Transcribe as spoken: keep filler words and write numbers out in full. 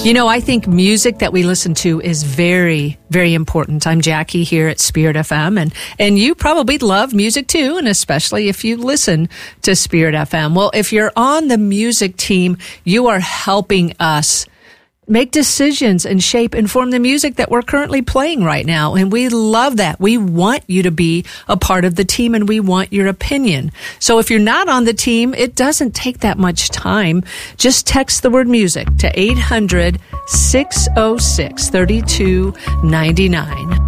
You know, I think music that we listen to is very, very important. I'm Jackie here at Spirit F M, and, and you probably love music too, and especially if you listen to Spirit F M. Well, if you're on the music team, you are helping us make decisions and shape and form the music that we're currently playing right now. And we love that. We want you to be a part of the team, and we want your opinion. So if you're not on the team, it doesn't take that much time. Just text the word music to eight hundred, six oh six, three two nine nine.